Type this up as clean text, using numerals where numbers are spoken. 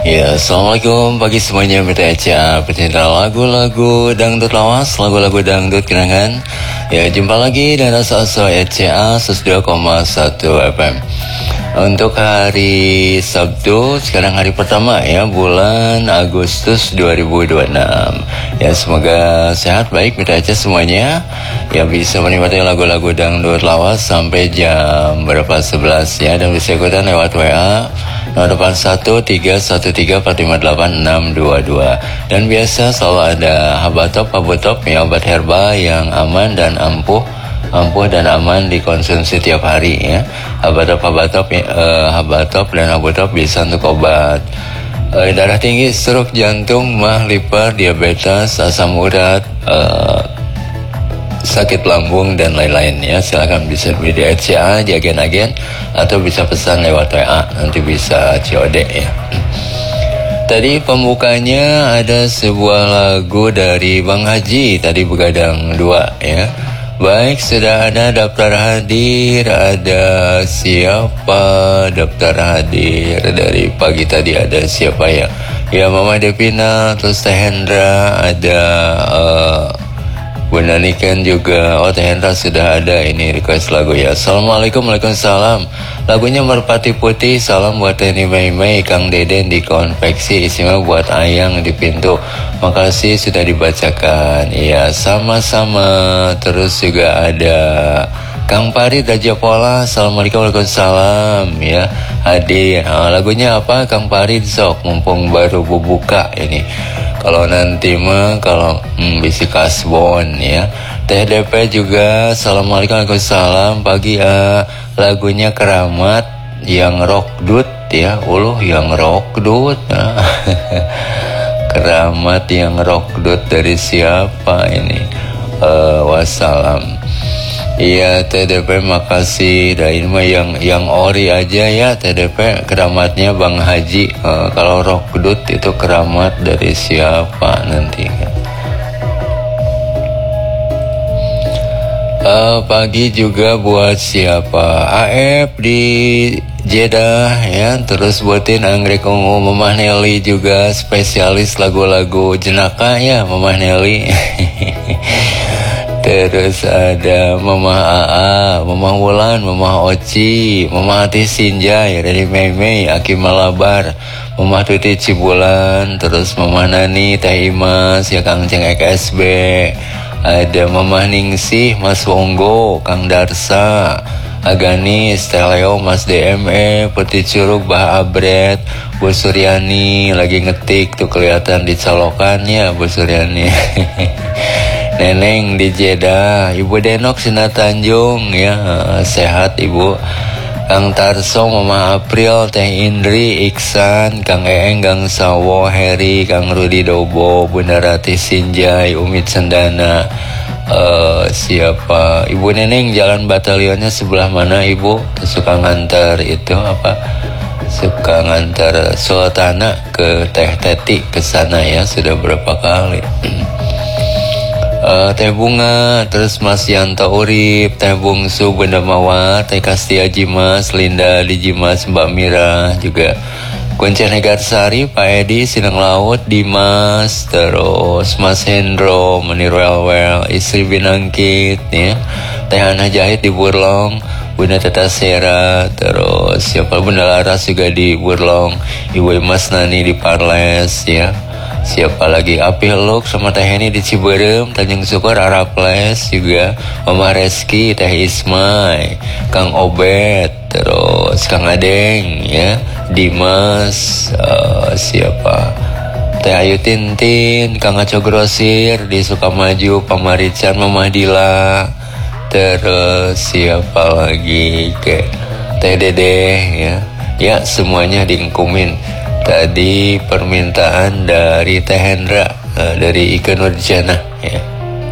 Ya, Assalamualaikum bagi semuanya Mitra Eca, pecinta lagu-lagu dangdut lawas, lagu-lagu dangdut kenangan. Ya, jumpa lagi dengan Asa Eca 102,1 FM. Untuk hari Sabtu, sekarang hari pertama ya, bulan Agustus 2026. Ya, semoga sehat baik Mitra Eca semuanya. Ya, bisa menikmati lagu-lagu dangdut lawas sampai jam berapa 11 ya, dan bisa ikutan lewat WA 081313458622. Dan biasa selalu ada Habatop ya, obat herbal yang aman dan ampuh dan aman dikonsumsi tiap hari ya. Habatop dan Habatop bisa untuk obat darah tinggi, stroke jantung, mah, liver, diabetes, asam urat, sakit lambung dan lain-lain ya. Silakan bisa beli di RCA di agen-agen atau bisa pesan lewat WA, nanti bisa COD ya. Tadi pembukanya ada sebuah lagu dari Bang Haji, tadi Begadang 2 ya. Baik, sudah ada daftar hadir. Ada siapa daftar hadir dari pagi tadi? Ada siapa ya? Ya, Mama Devina, terus Teh Hendra, ada Bunda Niken juga. Oh, Teh Hendra sudah ada, ini request lagu ya. Assalamualaikum, waalaikumsalam. Lagunya Merpati Putih, salam buat Teni Mei, Kang Deden di konveksi, istimewa buat Ayang di pintu. Makasih sudah dibacakan. Iya, sama-sama. Terus juga ada Kang Parit Rajapola, assalamualaikum, waalaikumsalam ya. Hadir. Lagunya apa Kang Parit, sok mumpung baru buka ini. Kalau nanti mah kalau bisi kasbon ya. TDP juga assalamualaikum, waalaikumsalam. Pagi lagunya Keramat yang rockdut ya. Yang rockdut. Keramat yang rockdut dari siapa ini? Wassalam. Iya, TDP makasih. Dan mah yang ori aja ya TDP. Keramatnya Bang Haji. Kalau rockdut itu keramat dari siapa nanti? Pagi juga buat siapa? AF di Jeddah ya. Terus buatin Anggrek Ungu, Mamah Nelly juga spesialis lagu-lagu jenaka ya, Mamah Nelly. Terus ada Mamah AA, Mamah Wulan, Mamah Oci, Mamah Hati Sinjai dari Mei, Aki Malabar, Mamah Tuti Cibulan, terus Mamah Nani, Teh Imas, ya Kang Ceng EKSB, ada Mamah Ningsih, Mas Wonggo, Kang Darsa, Aganis, Teh Leo, Mas DME, Putih Curug, Bah Abret, Bu Suryani, lagi ngetik tuh kelihatan di colokannya Bu Suryani. Neneng di Jeddah, Ibu Denok Sina Tanjung ya, sehat Ibu. Kang Tarso, Mama April, Teh Indri, Iksan, Kang Eeng, Gang Sawo, Heri, Kang Rudi Dobo, Bunda Rati Sinjai, Umit Sendana. Siapa? Ibu Neneng, jalan batalionnya sebelah mana Ibu? Suka ngantar itu apa? Suka ngantar Sultana ke Teh Teti ke sana ya, sudah berapa kali. Teh Bunga, terus Mas Yanto Urip, Teh Bungsu, Bunda Mawar, Teh Kastia Jimas, Linda di Jimas, Mbak Mira juga, Kuncen Hegarsari, Pak Edi, Sinang Laut, Dimas, terus Mas Hendro, Menir Welwel, Istri Binangkit ya, Teh Hana Jahit di Burlong, Bunda Teta Sera, terus siapa, Bunda Laras juga di Burlong, Ibu Mas Nani di Parles ya. Siapa lagi? Api Heluk sama Teh Heni di Ciberem, Tanjung Syukur, Araples juga, Mama Reski, Teh Ismay, Kang Obet, terus Kang Adeng ya, Dimas, siapa? Teh Ayu Tintin, Kang Aco Grosir di Sukamaju, Pamarican, Mama Dila, terus siapa lagi? Ke Teh Dede ya. Ya, semuanya diingkumin. Tadi permintaan dari Teh Hendra dari Ike Nurjana ya.